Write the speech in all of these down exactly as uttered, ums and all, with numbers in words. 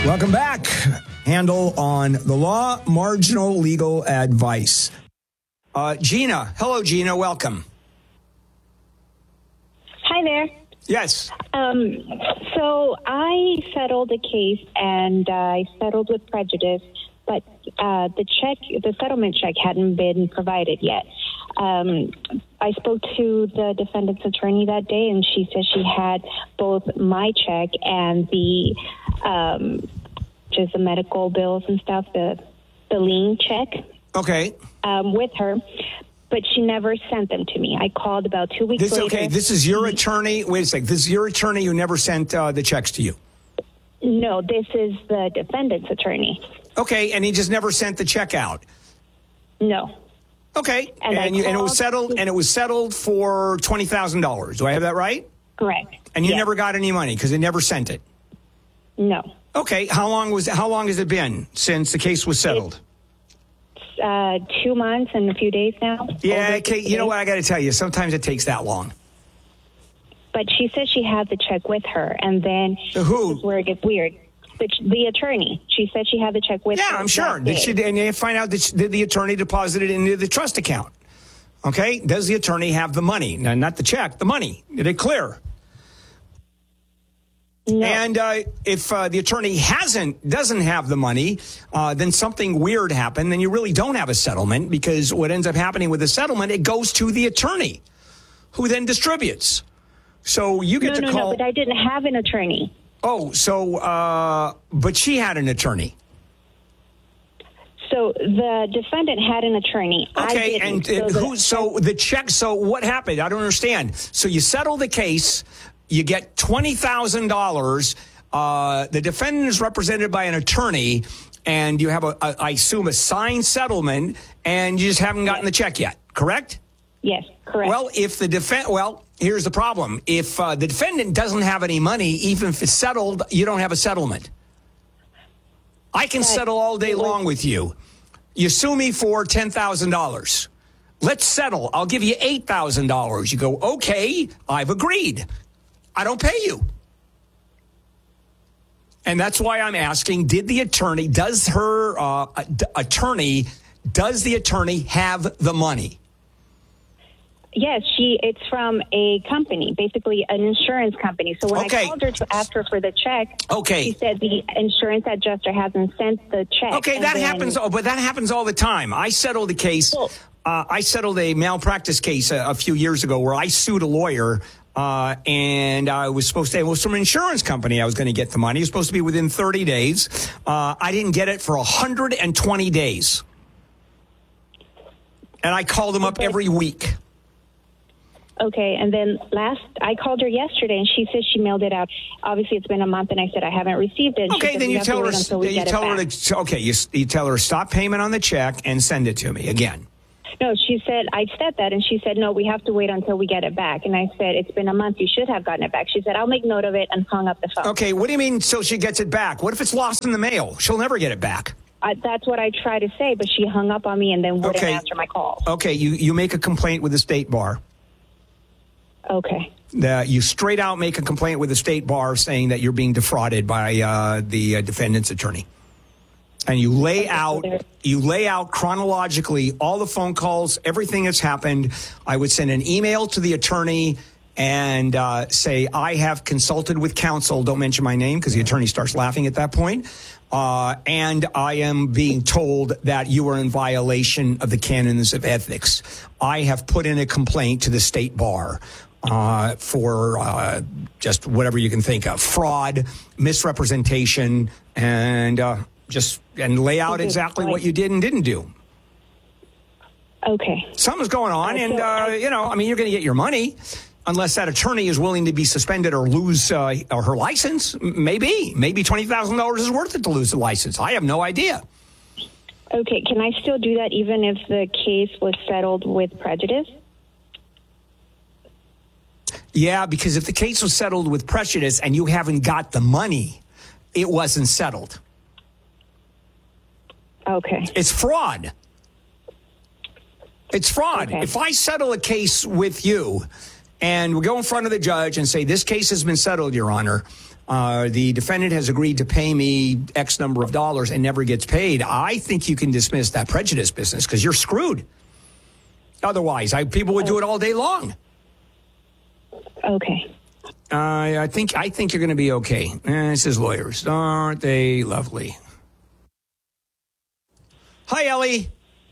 Welcome back. Handle on the law, marginal legal advice. Uh, Gina. Hello, Gina. Welcome. Hi there. Yes. Um, so I settled a case and uh, I settled with prejudice, but uh, the check, the settlement check hadn't been provided yet. Um, I spoke to the defendant's attorney that day, and she said she had both my check and the um, just the medical bills and stuff, the the lien check. Okay. Um, with her, but she never sent them to me. I called about two weeks this, later. Okay, this is your attorney. Wait a second. This is your attorney who never sent uh, the checks to you. No, this is the defendant's attorney. Okay, and he just never sent the check out. No. Okay, and, and, you, and it was settled, and it was settled for twenty thousand dollars. Do I have that right? Correct. And you yes. never got any money because they never sent it. No. Okay, how long was how long has it been since the case was settled? It's, uh, two months and a few days now. Yeah, okay. You know what? I got to tell you, sometimes it takes that long. But she said she had the check with her, and then who? This is where it gets weird. The, the attorney. She said she had the check with yeah, her. Yeah, I'm sure. Did she, and you find out that she, did the attorney deposited it into the trust account? Okay, does the attorney have the money? Now, not the check, the money. Did it clear? No. And uh, if uh, the attorney hasn't, doesn't have the money, uh, then something weird happened. Then you really don't have a settlement, because what ends up happening with the settlement, it goes to the attorney, who then distributes. So you get no, to no, call. No, but I didn't have an attorney. Oh, so, uh, but she had an attorney. So the defendant had an attorney. Okay, I and so uh, the, who? So the check. So what happened? I don't understand. So you settle the case. You get twenty thousand uh, dollars. The defendant is represented by an attorney, and you have a, a, I assume, a signed settlement, and you just haven't gotten yes. the check yet. Correct? Yes, correct. Well, if the defend, well. Here's the problem. If uh, the defendant doesn't have any money, even if it's settled, you don't have a settlement. I can but settle all day long with you. You sue me for ten thousand dollars. Let's settle. I'll give you eight thousand dollars. You go, okay, I've agreed. I don't pay you. And that's why I'm asking, did the attorney, does her uh, attorney, does the attorney have the money? Yes, she. It's from a company, basically an insurance company. So when okay. I called her to ask her for the check, okay. she said the insurance adjuster hasn't sent the check. Okay, that then, happens, but that happens all the time. I settled a case. Cool. Uh, I settled a malpractice case a, a few years ago where I sued a lawyer, uh, and I was supposed to. It was from an insurance company. I was going to get the money. It was supposed to be within thirty days. Uh, I didn't get it for one hundred twenty days, and I called them up every week. Okay, and then last, I called her yesterday, and she said she mailed it out. Obviously, it's been a month, and I said I haven't received it. Okay, said, then you tell her. You tell her back. to. Okay, you, you tell her stop payment on the check and send it to me again. No, she said I said that, and she said no, we have to wait until we get it back. And I said it's been a month, you should have gotten it back. She said I'll make note of it, and hung up the phone. Okay, what do you mean? So she gets it back? What if it's lost in the mail? She'll never get it back. Uh, that's what I tried to say, but she hung up on me and then wouldn't okay. answer my calls. Okay, you you make a complaint with the state bar. Okay. The, you straight out make a complaint with the state bar saying that you're being defrauded by uh, the uh, defendant's attorney. And you lay okay, out so you lay out chronologically all the phone calls, everything that's happened. I would send an email to the attorney and uh, say, I have consulted with counsel. Don't mention my name because the attorney starts laughing at that point. Uh, and I am being told that you are in violation of the canons of ethics. I have put in a complaint to the state bar. Uh, for uh, just whatever you can think of, fraud, misrepresentation, and uh, just and lay out exactly what you did and didn't do. Okay. Something's going on, and uh, you know, I mean, you're going to get your money unless that attorney is willing to be suspended or lose uh, or her license. Maybe, maybe twenty thousand dollars is worth it to lose the license. I have no idea. Okay, can I still do that even if the case was settled with prejudice? Yeah, because if the case was settled with prejudice and you haven't got the money, it wasn't settled. Okay. It's fraud. It's fraud. Okay. If I settle a case with you and we go in front of the judge and say, this case has been settled, Your Honor, Uh, the defendant has agreed to pay me X number of dollars and never gets paid. I think you can dismiss that prejudice business because you're screwed. Otherwise, I, people would do it all day long. Okay. Uh, I think I think you're going to be okay. Eh, this is lawyers. Aren't they lovely? Hi, Ellie.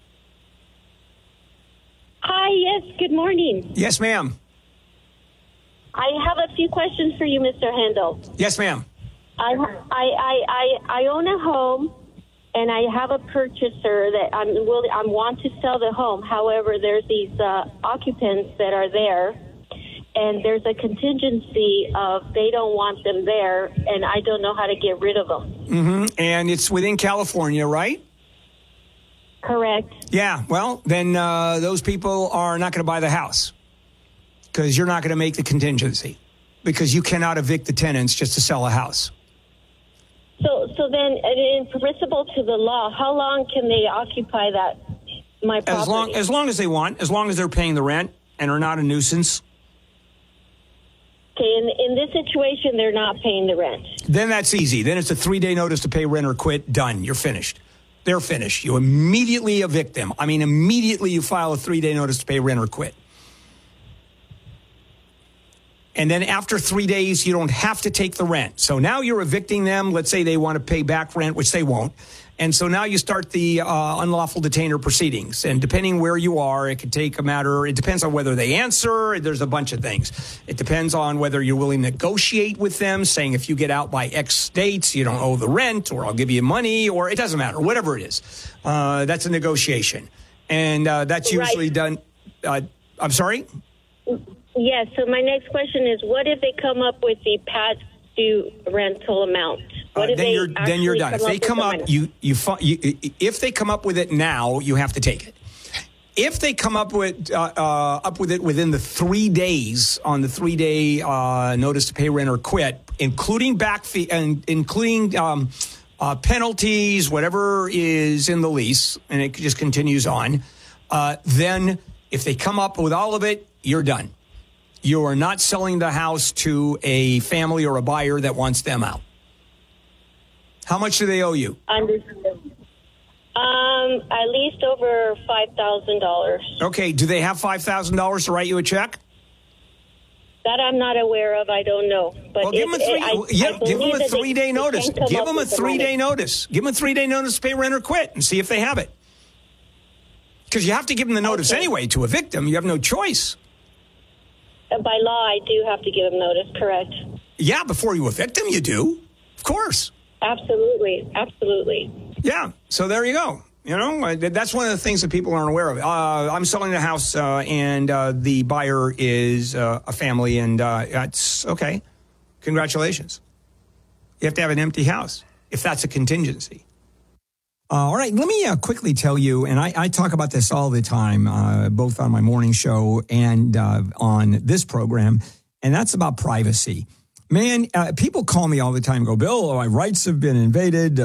Hi, yes, good morning. Yes, ma'am. I have a few questions for you, Mister Handel. Yes, ma'am. I, I, I, I, I own a home, and I have a purchaser that I'm will I want to sell the home. However, there's these uh, occupants that are there, and there's a contingency of they don't want them there, and I don't know how to get rid of them. Mm-hmm. And it's within California, right? Correct. Yeah, well, then uh, those people are not going to buy the house because you're not going to make the contingency because you cannot evict the tenants just to sell a house. So, so then, in principle to the law, how long can they occupy that my property? As long as long as they want, as long as they're paying the rent and are not a nuisance. Okay, in, in this situation, they're not paying the rent. Then that's easy. Then it's a three-day notice to pay rent or quit. Done. You're finished. They're finished. You immediately evict them. I mean, immediately you file a three-day notice to pay rent or quit. And then after three days, you don't have to take the rent. So now you're evicting them. Let's say they want to pay back rent, which they won't. And so now you start the uh, unlawful detainer proceedings. And depending where you are, it could take a matter. It depends on whether they answer. There's a bunch of things. It depends on whether you're willing to negotiate with them, saying if you get out by X dates, you don't owe the rent, or I'll give you money, or it doesn't matter, whatever it is. Uh, that's a negotiation. And uh, that's usually right. done. Uh, I'm sorry? Yes. So my next question is, what if they come up with the past due rental amount? What Uh, if then they you're then you're done. come If they up come with up, the money? you you, fi- you if they come up with it now, you have to take it. If they come up with uh, uh, up with it within the three days on the three day uh, notice to pay rent or quit, including back fee and including um, uh, penalties, whatever is in the lease, and it just continues on. Uh, then, if they come up with all of it, you're done. You are not selling the house to a family or a buyer that wants them out. How much do they owe you? Understood. Um, at least over five thousand dollars. Okay. Do they have five thousand dollars to write you a check? That I'm not aware of. I don't know. But Well, give them a three. I, yeah, I give them a believe that they- three-day they notice. can come Give up them a with the three-day money. notice. Give them a three-day notice to pay rent or quit, and see if they have it. Because you have to give them the notice Okay. anyway to evict them. You have no choice. Uh, By law, I do have to give them notice. Correct. Yeah, before you evict them, you do. Of course. Absolutely. Absolutely. Yeah. So there you go. You know, uh, that's one of the things that people aren't aware of. Uh, I'm selling the house, uh, and uh, the buyer is uh, a family, and uh, that's okay. Congratulations. You have to have an empty house if that's a contingency. Uh, all right, let me uh, quickly tell you, and I, I talk about this all the time, uh, both on my morning show and uh, on this program, and that's about privacy. Man, uh, people call me all the time and go, Bill, my rights have been invaded.